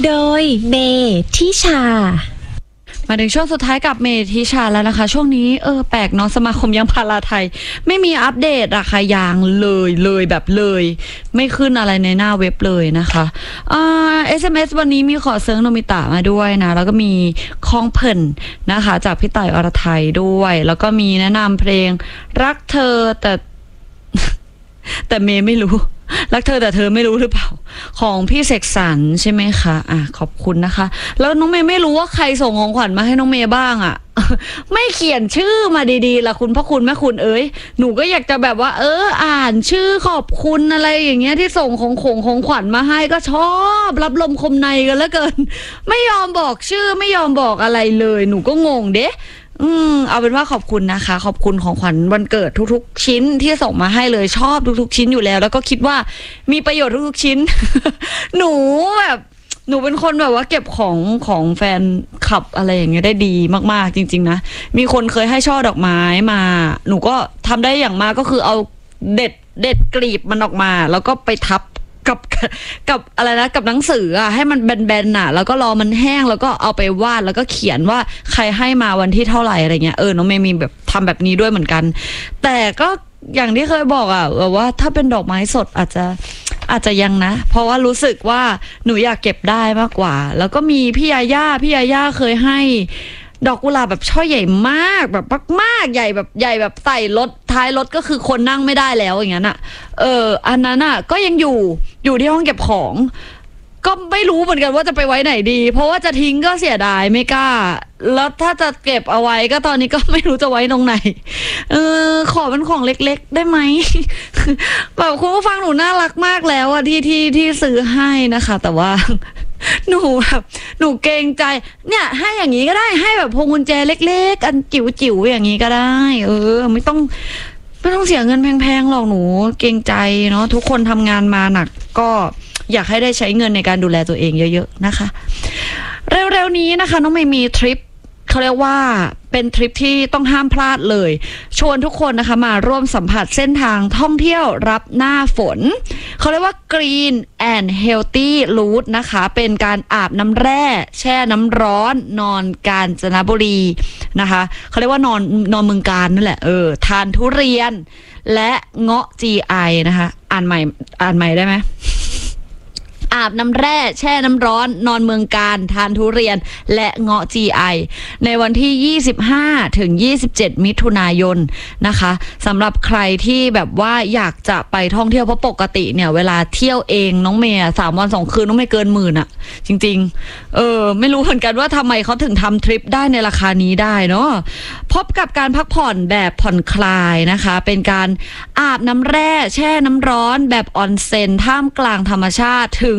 โดยเมทิชามาถึงช่วงสุดท้ายกับเมทิชาแล้วนะคะช่วงนี้แปลกเนาะสมาคมยางพาราไทยไม่มีอัปเดตราคายางเลยแบบเลยไม่ขึ้นอะไรในหน้าเว็บเลยนะคะSMS วันนี้มีขอเซิร์งโนมิตะมาด้วยนะแล้วก็มีคองเพิ่นนะคะจากพี่ต่ายอรไทยด้วยแล้วก็มีแนะนำเพลงรักเธอแต่เมย์ไม่รู้รักเธอแต่เธอไม่รู้หรือเปล่าของพี่เสกสรรใช่ไหมคะขอบคุณนะคะแล้วน้องเมย์ไม่รู้ว่าใครส่งของขวัญมาให้น้องเมย์บ้างไม่เขียนชื่อมาดีๆล่ะคุณพ่อคุณแม่คุณหนูก็อยากจะแบบว่าอ่านชื่อขอบคุณอะไรอย่างเงี้ยที่ส่งของขวัญมาให้ก็ชอบรับลมคมในกันแล้วเกินไม่ยอมบอกชื่อไม่ยอมบอกอะไรเลยหนูก็งงเด้เอาเป็นว่าขอบคุณนะคะขอบคุณของขวัญวันเกิดทุกๆชิ้นที่ส่งมาให้เลยชอบทุกๆชิ้นอยู่แล้วแล้วก็คิดว่ามีประโยชน์ทุกๆชิ้น หนูเป็นคนแบบว่าเก็บของแฟนคลับอะไรอย่างเงี้ยได้ดีมากๆจริงๆนะมีคนเคยให้ช่อดอกไม้มาหนูก็ทำได้อย่างมากก็คือเอาเด็ดกลีบมันออกมาแล้วก็ไปทับกับอะไรนะกับหนังสือให้มันแบนๆแล้วก็รอมันแห้งแล้วก็เอาไปวาดแล้วก็เขียนว่าใครให้มาวันที่เท่าไหร่อะไรเงี้ยน้องเมย์มีแบบทำแบบนี้ด้วยเหมือนกันแต่ก็อย่างที่เคยบอกว่าถ้าเป็นดอกไม้สดอาจจะยังนะเพราะว่ารู้สึกว่าหนูอยากเก็บได้มากกว่าแล้วก็มีพี่ยาย่าเคยให้ดอกกุหลาบแบบช่อใหญ่มากแบบมากใหญ่แบบใส่รถท้ายรถก็คือคนนั่งไม่ได้แล้วอย่างนั้นอันนั้นก็ยังอยู่ที่ห้องเก็บของก็ไม่รู้เหมือนกันว่าจะไปไว้ไหนดีเพราะว่าจะทิ้งก็เสียดายไม่กล้าแล้วถ้าจะเก็บเอาไว้ก็ตอนนี้ก็ไม่รู้จะไว้ตรงไหนขอเป็นของเล็กๆได้ไหม แบบคุณผู้ฟังหนูน่ารักมากแล้วที่ซื้อให้นะคะแต่ว่าหนูเกรงใจเนี่ยให้อย่างนี้ก็ได้ให้แบบพวงกุญแจเล็กๆอันจิ๋วๆอย่างนี้ก็ได้ไม่ต้องเสียเงินแพงๆหรอกหนูเกรงใจเนาะทุกคนทำงานมาหนักก็อยากให้ได้ใช้เงินในการดูแลตัวเองเยอะๆนะคะเร็วๆนี้นะคะน้องไม่มีทริปเขาเรียกว่าเป็นทริปที่ต้องห้ามพลาดเลยชวนทุกคนนะคะมาร่วมสัมผัสเส้นทางท่องเที่ยวรับหน้าฝนเขาเรียกว่า Green and Healthy Route นะคะเป็นการอาบน้ำแร่แช่น้ำร้อนนอนกาญจนบุรีนะคะเขาเรียกว่านอนเมืองกาญนั่นแหละทานทุเรียนและเงาะ GI นะคะอ่านใหม่ได้ไหมอาบน้ำแร่แช่น้ำร้อนนอนเมืองกาญทานทุเรียนและเงาะ GI ในวันที่25ถึง27มิถุนายนนะคะสำหรับใครที่แบบว่าอยากจะไปท่องเที่ยวเพราะปกติเนี่ยเวลาเที่ยวเองน้องเมย์3 วัน 2 คืนน้องไม่เกิน10,000จริงๆไม่รู้เหมือนกันว่าทำไมเขาถึงทำทริปได้ในราคานี้ได้เนาะพบกับการพักผ่อนแบบผ่อนคลายนะคะเป็นการอาบน้ำแร่แช่น้ำร้อนแบบออนเซ็นท่ามกลางธรรมชาติถึง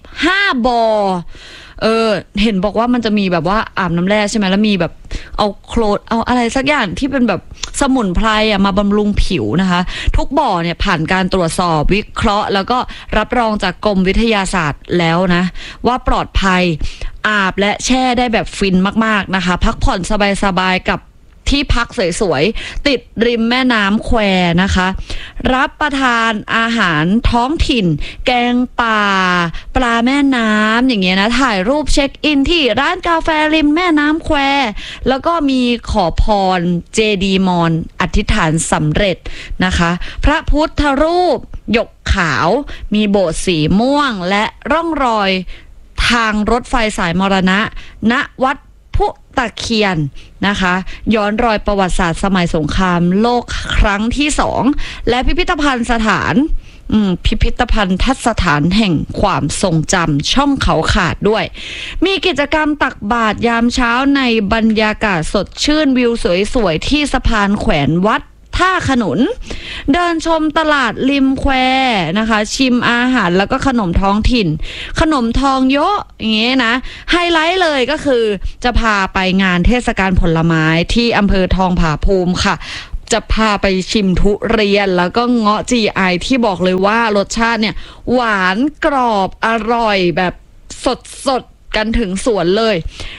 15 บ่อเห็นบอกว่ามันจะมีแบบว่าอาบน้ำแร่ใช่ไหมแล้วมีแบบเอาโคลนเอาอะไรสักอย่างที่เป็นแบบสมุนไพรมาบำรุงผิวนะคะทุกบ่อเนี่ยผ่านการตรวจสอบวิเคราะห์แล้วก็รับรองจากกรมวิทยาศาสตร์แล้วนะว่าปลอดภัยอาบและแช่ได้แบบฟินมากๆนะคะพักผ่อนสบายๆกับที่พักสวยๆติดริมแม่น้ำแควนะคะรับประทานอาหารท้องถิ่นแกงป่าปลาแม่น้ำอย่างเงี้ยนะถ่ายรูปเช็คอินที่ร้านกาแฟริมแม่น้ำแควแล้วก็มีขอพรเจดีย์มอญอธิษฐานสำเร็จนะคะพระพุทธรูปหยกขาวมีโบสถ์สีม่วงและร่องรอยทางรถไฟสายมรณะณวัดพุตะเคียนนะคะย้อนรอยประวัติศาสตร์สมัยสงครามโลกครั้งที่2และพิพิธภัณฑ์พิพิธภัณฑ์สถานแห่งความทรงจำช่องเขาขาดด้วยมีกิจกรรมตักบาตรยามเช้าในบรรยากาศสดชื่นวิวสวยๆที่สะพานแขวนวัดท่าขนุนเดินชมตลาดริมแควนะคะชิมอาหารแล้วก็ขนมท้องถิ่นขนมทองเยอะอย่างเงี้ยนะไฮไลท์เลยก็คือจะพาไปงานเทศกาลผลไม้ที่อำเภอทองผาภูมิค่ะจะพาไปชิมทุเรียนแล้วก็เงาะ GI ที่บอกเลยว่ารสชาติเนี่ยหวานกรอบอร่อยแบบสดกันถึงสวนเลย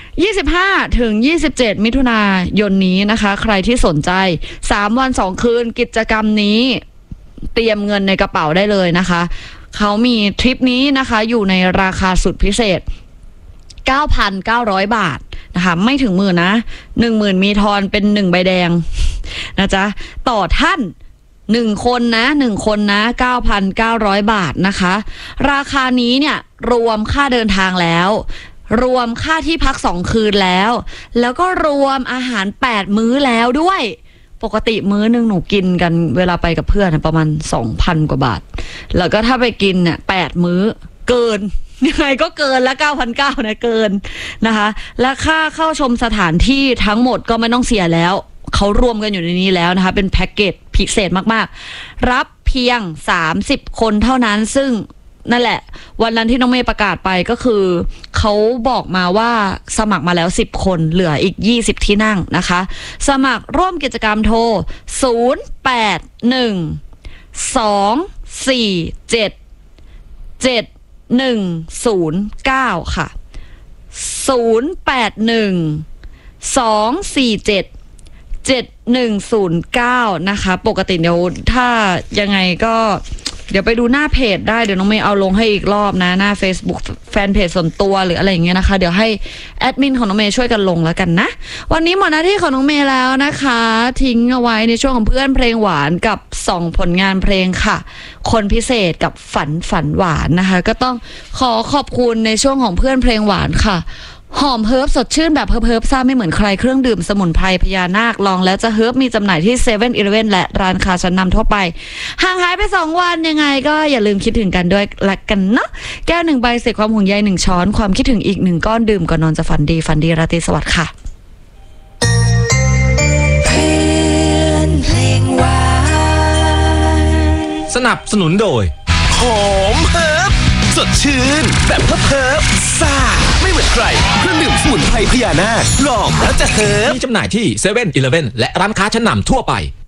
25ถึง27มิถุนายนนี้นะคะใครที่สนใจ3 วัน 2 คืนกิจกรรมนี้เตรียมเงินในกระเป๋าได้เลยนะคะเขามีทริปนี้นะคะอยู่ในราคาสุดพิเศษ 9,900 บาทนะคะไม่ถึงหมื่นนะ 10,000 มีทอนเป็น1ใบแดงนะจ๊ะต่อท่าน1 คนนะ9,900 บาทนะคะราคานี้เนี่ยรวมค่าเดินทางแล้วรวมค่าที่พัก2 คืนแล้วก็รวมอาหาร8 มื้อแล้วด้วยปกติมื้อนึงหนูกินกันเวลาไปกับเพื่อนประมาณ 2,000 กว่าบาทแล้วก็ถ้าไปกินเนี่ย8 มื้อเกินยังไงก็เกินละ 9,900 นะเกินนะคะและค่าเข้าชมสถานที่ทั้งหมดก็ไม่ต้องเสียแล้วเขารวมกันอยู่ในนี้แล้วนะคะเป็นแพ็กเกจพิเศษมากๆรับเพียง30 คนเท่านั้นซึ่งนั่นแหละวันนั้นที่น้องเมย์ประกาศไปก็คือเขาบอกมาว่าสมัครมาแล้ว10 คนเหลืออีก20 ที่นั่งนะคะสมัครร่วมกิจกรรมโทร0812477109ค่ะ0812477109นะคะปกติเดี๋ยวถ้ายังไงก็เดี๋ยวไปดูหน้าเพจได้เดี๋ยวน้องเมย์เอาลงให้อีกรอบนะหน้า Facebook แฟนเพจส่วนตัวหรืออะไรอย่างเงี้ยนะคะเดี๋ยวให้แอดมินของน้องเมย์ช่วยกันลงแล้วกันนะวันนี้หมดหน้าที่ของน้องเมย์แล้วนะคะทิ้งเอาไว้ในช่วงของเพื่อนเพลงหวานกับ2 ผลงานเพลงค่ะคนพิเศษกับฝันหวานนะคะก็ต้องขอบคุณในช่วงของเพื่อนเพลงหวานค่ะหอมเฮิร์บสดชื่นแบบเฮิร์บซ่าไม่เหมือนใครเครื่องดื่มสมุนไพรพญานาคลองแล้วจะเฮิร์บมีจำหน่ายที่ 7-Eleven และร้านค้าชั้นนำทั่วไปห่างหายไป2 วันยังไงก็อย่าลืมคิดถึงกันด้วยละกันเนาะแก้ว1 ใบเศษความห่วงใย1 ช้อนความคิดถึงอีก1 ก้อนดื่มก่อนนอนจะฝันดีราตรีสวัสดิ์ค่ะเพื่อนเพลงหวานสนับสนุนโดยหอมเฮิร์บสดชื่นแบบเฮิร์บซ่าไม่เหมือนใครเครื่องดื่มสมุนไพรพญานาคลองแล้วจะเฮิร์บมีจำหน่ายที่ 7-Eleven และร้านค้าชั้นนำทั่วไป